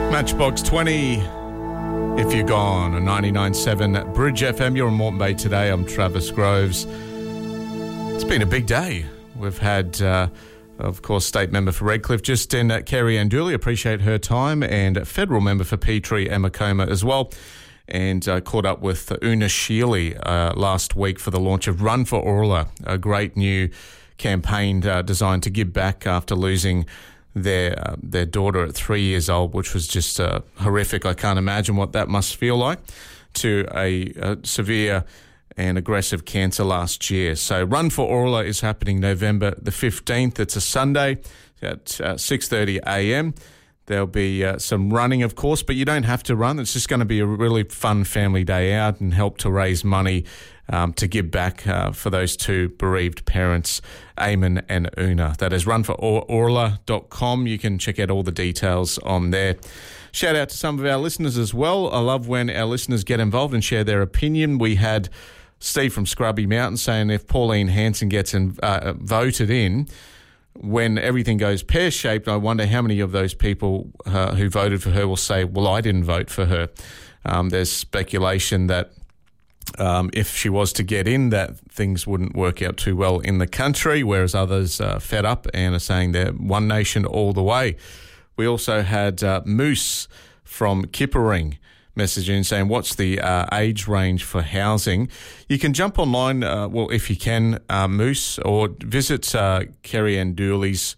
Matchbox 20, If You're Gone, on 99.7 Bridge FM. You're in Moreton Bay today. I'm Travis Groves. It's been a big day. We've had, of course, State Member for Redcliffe, just in Kerry-Ann Dooley. Appreciate her time. And Federal Member for Petrie, Emma Comer, as well. And caught up with Una Shealy last week for the launch of Run for Orla, a great new campaign designed to give back after losing their daughter at 3 years old, which was just horrific. I can't imagine what that must feel like, to a severe and aggressive cancer last year. So Run for Orla is happening November the 15th. It's a Sunday at 6:30 a.m. There'll be some running, of course, but you don't have to run. It's just going to be a really fun family day out and help to raise money to give back for those two bereaved parents, Eamon and Una. That is runfororla.com. You can check out all the details on there. Shout out to some of our listeners as well. I love when our listeners get involved and share their opinion. We had Steve from Scrubby Mountain saying if Pauline Hanson gets voted in, when everything goes pear-shaped, I wonder how many of those people who voted for her will say, well, I didn't vote for her. There's speculation that if she was to get in, that things wouldn't work out too well in the country, whereas others are fed up and are saying they're One Nation all the way. We also had Moose from Kippering messaging saying, what's the age range for housing? You can jump online, if you can, Moose, or visit Kerry-Ann Dooley's.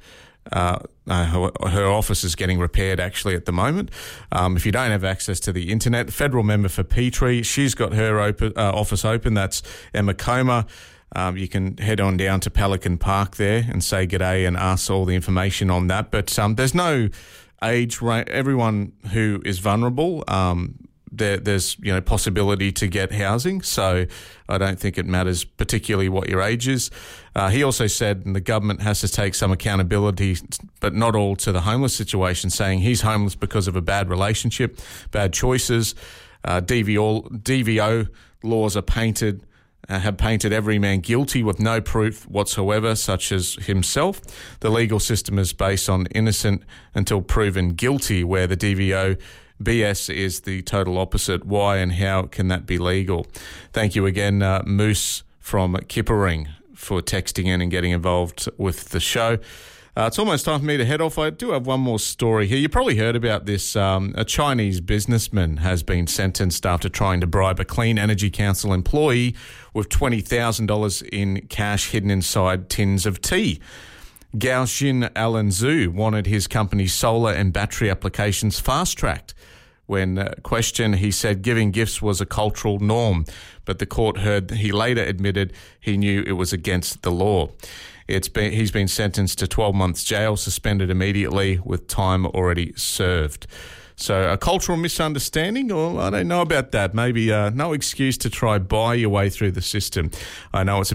Her office is getting repaired actually at the moment. If you don't have access to the internet, the Federal Member for Petrie, she's got her office open. That's Emma Comer. You can head on down to Pelican Park there and say g'day and ask all the information on that. But there's no age range. Everyone who is vulnerable, there's possibility to get housing, so I don't think it matters particularly what your age is. He also said the government has to take some accountability, but not all, to the homeless situation, saying he's homeless because of a bad relationship, bad choices. DVO laws are have painted every man guilty with no proof whatsoever, such as himself. The legal system is based on innocent until proven guilty, where the DVO BS is the total opposite. Why and how can that be legal? Thank you again, Moose from Kippering, for texting in and getting involved with the show. It's almost time for me to head off. I do have one more story here. You probably heard about this. A Chinese businessman has been sentenced after trying to bribe a Clean Energy Council employee with $20,000 in cash hidden inside tins of tea. Gao Xin Alan Zhu wanted his company's solar and battery applications fast-tracked. When questioned, he said giving gifts was a cultural norm, but the court heard he later admitted he knew it was against the law. He's been sentenced to 12 months jail, suspended immediately with time already served. So a cultural misunderstanding, or I don't know about that. Maybe no excuse to try buy your way through the system. I know it's a